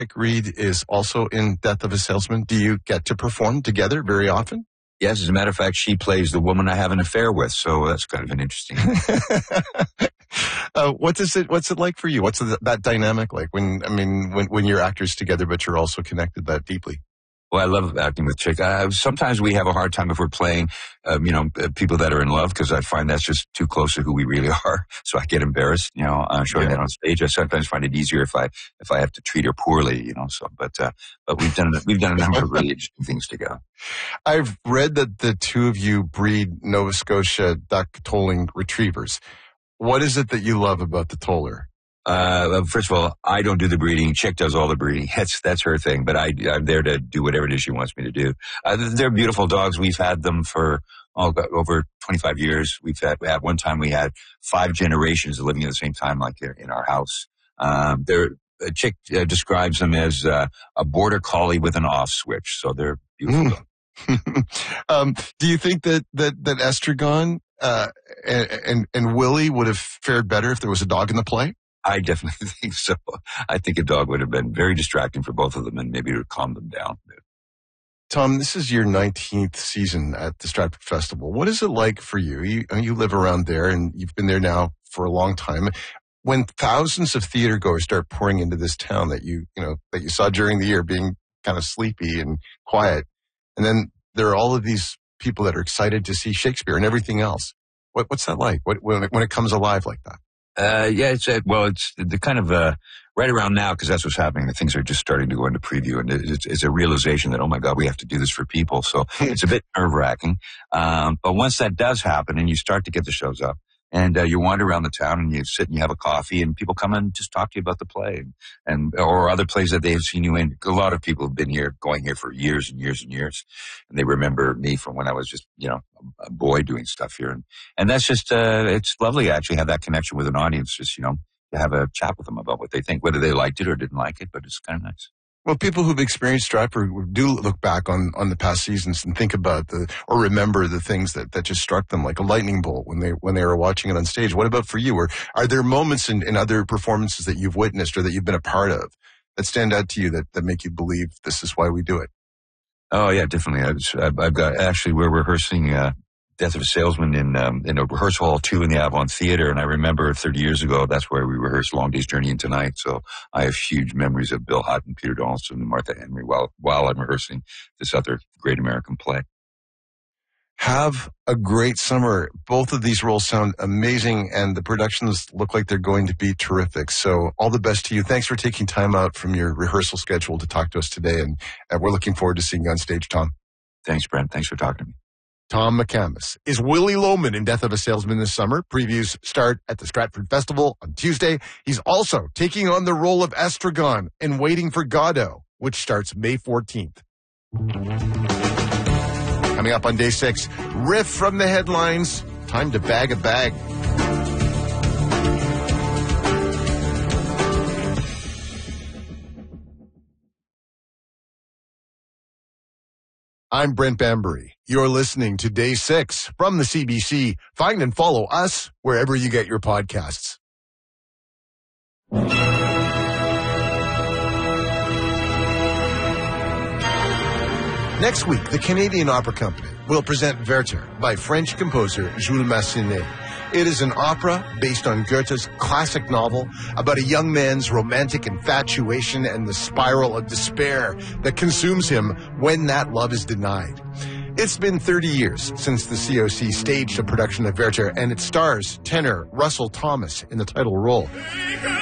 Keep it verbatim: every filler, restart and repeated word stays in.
Chick Reed is also in Death of a Salesman. Do you get to perform together very often? Yes, as a matter of fact, she plays the woman I have an affair with, so that's kind of an interesting. uh, what is it? What's it like for you? What's the, that dynamic like? When I mean, when when you're actors together, but you're also connected that deeply. Well, I love acting with Chick. Uh, sometimes we have a hard time if we're playing, um, you know, uh, people that are in love, because I find that's just too close to who we really are. So I get embarrassed, you know, uh, showing Yeah. that on stage. I sometimes find it easier if I if I have to treat her poorly, you know. So, but uh, but we've done we've done a number of really interesting things together. I've read that the two of you breed Nova Scotia duck tolling retrievers. What is it that you love about the toller? Uh, first of all, I don't do the breeding. Chick does all the breeding. That's that's her thing. But I, I'm there to do whatever it is she wants me to do. Uh, they're beautiful dogs. We've had them for oh, over twenty-five years. We've had at one time we had five generations living at the same time, like in our house. Um, they're uh, Chick uh, describes them as uh, a border collie with an off switch. So they're beautiful. Mm. dogs. um, do you think that that that Estragon uh, and, and and Willie would have fared better if there was a dog in the play? I definitely think so. I think a dog would have been very distracting for both of them, and maybe it would calm them down a bit. Tom, this is your nineteenth season at the Stratford Festival. What is it like for you? You, you live around there, and you've been there now for a long time. When thousands of theater goers start pouring into this town that you, you know, that you saw during the year being kind of sleepy and quiet, and then there are all of these people that are excited to see Shakespeare and everything else. What, what's that like? What, when, it, when it comes alive like that? Uh, yeah, it's, uh, well, it's the kind of, uh, right around now, because that's what's happening. The things are just starting to go into preview, and it's, it's a realization that, oh my God, we have to do this for people. So it's a bit nerve wracking. Um, but once that does happen and you start to get the shows up, and uh, you wander around the town and you sit and you have a coffee, and people come and just talk to you about the play, and, and or other plays that they've seen you in. A lot of people have been here, going here for years and years and years, and they remember me from when I was just, you know, a boy doing stuff here, and and that's just uh, it's lovely to actually have that connection with an audience. Just, you know, to have a chat with them about what they think, whether they liked it or didn't like it, but it's kind of nice. Well, people who've experienced Stratford do look back on, on the past seasons and think about the, or remember the things that, that just struck them like a lightning bolt when they, when they were watching it on stage. What about for you? Or are there moments in, in other performances that you've witnessed or that you've been a part of that stand out to you that, that make you believe this is why we do it? Oh yeah, definitely. I've, I've got, actually, we're rehearsing, uh, Death of a Salesman in um, in a rehearsal hall two in the Avalon Theater, and I remember thirty years ago that's where we rehearsed Long Day's Journey into Night. So I have huge memories of Bill Hutt and Peter Donaldson and Martha Henry while while I'm rehearsing this other great American play. Have a great summer. Both of these roles sound amazing, and the productions look like they're going to be terrific. So all the best to you. Thanks for taking time out from your rehearsal schedule to talk to us today, and uh, we're looking forward to seeing you on stage, Tom. Thanks, Brent. Thanks for talking to me. Tom McCandless is Willie Loman in Death of a Salesman this summer. Previews start at the Stratford Festival on Tuesday. He's also taking on the role of Estragon in Waiting for Godot, which starts May fourteenth. Coming up on day six, riff from the headlines. Time to bag a bag. I'm Brent Bambury. You're listening to Day six from the C B C. Find and follow us wherever you get your podcasts. Next week, the Canadian Opera Company will present Werther by French composer Jules Massenet. It is an opera based on Goethe's classic novel about a young man's romantic infatuation and the spiral of despair that consumes him when that love is denied. It's been thirty years since the C O C staged a production of Werther, and it stars tenor Russell Thomas in the title role.